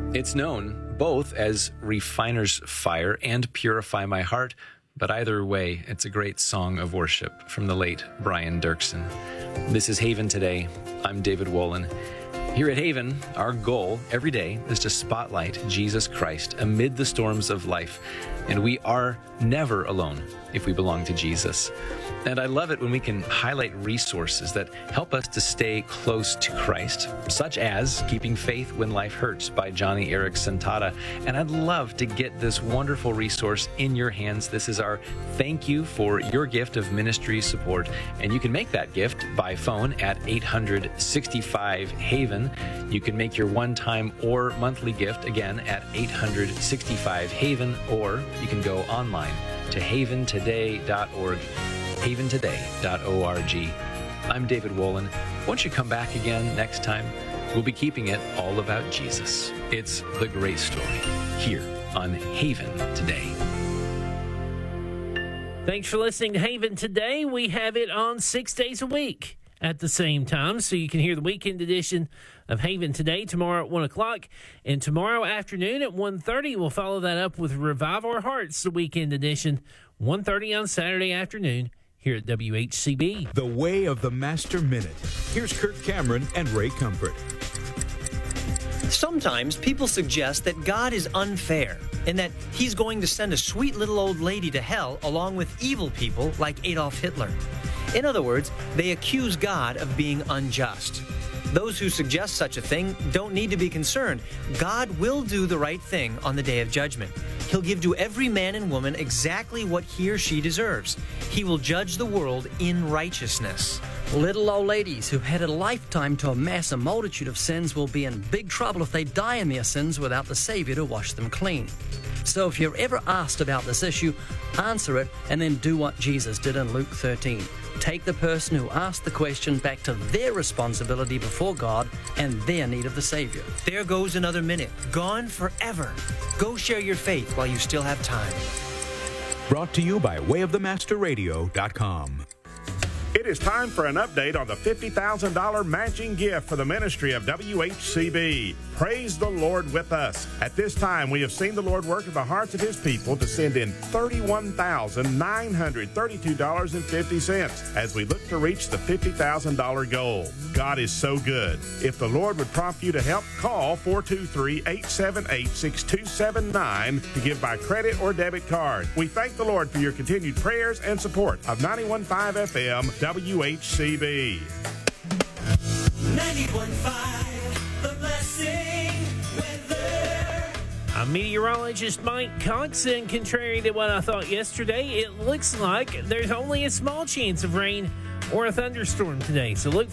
It's known both as Refiner's Fire and Purify My Heart, but either way, it's a great song of worship from the late Brian Dirksen. This is Haven Today. I'm David Wolin. Here at Haven, our goal every day is to spotlight Jesus Christ amid the storms of life, and we are never alone if we belong to Jesus. And I love it when we can highlight resources that help us to stay close to Christ, such as Keeping Faith When Life Hurts by Johnny Erickson Tata. And I'd love to get this wonderful resource in your hands. This is our thank you for your gift of ministry support. And you can make that gift by phone at 865-HAVEN. You can make your one-time or monthly gift, again, at 865-HAVEN, or you can go online to haventoday.org. haventoday.org. I'm David Wolin. Won't you come back again next time? We'll be keeping it all about Jesus. It's the great story here on Haven Today. Thanks for listening to Haven Today. We have it on 6 days a week at the same time, so you can hear the weekend edition of Haven Today tomorrow at 1 o'clock. And tomorrow afternoon at 1:30, we'll follow that up with Revive Our Hearts, the weekend edition, 1:30 on Saturday afternoon here at WHCB. The Way of the Master Minute. Here's Kirk Cameron and Ray Comfort. Sometimes people suggest that God is unfair and that he's going to send a sweet little old lady to hell along with evil people like Adolf Hitler. In other words, they accuse God of being unjust. Those who suggest such a thing don't need to be concerned. God will do the right thing on the day of judgment. He'll give to every man and woman exactly what he or she deserves. He will judge the world in righteousness. Little old ladies who've had a lifetime to amass a multitude of sins will be in big trouble if they die in their sins without the Savior to wash them clean. So if you're ever asked about this issue, answer it and then do what Jesus did in Luke 13. Take the person who asked the question back to their responsibility before God and their need of the Savior. There goes another minute, gone forever. Go share your faith while you still have time. Brought to you by wayofthemasterradio.com. It is time for an update on the $50,000 matching gift for the ministry of WHCB. Praise the Lord with us. At this time, we have seen the Lord work in the hearts of his people to send in $31,932.50 as we look to reach the $50,000 goal. God is so good. If the Lord would prompt you to help, call 423-878-6279 to give by credit or debit card. We thank the Lord for your continued prayers and support of 91.5 FM WHCB. 91.5, The Blessing Weather. I'm meteorologist Mike Cox, and contrary to what I thought yesterday, it looks like there's only a small chance of rain or a thunderstorm today. So look